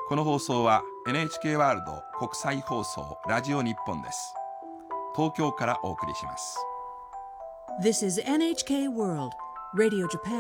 この放送は NHK ワールド国際放送ラジオ日本です。東京からお送りします。 This is NHK World Radio Japan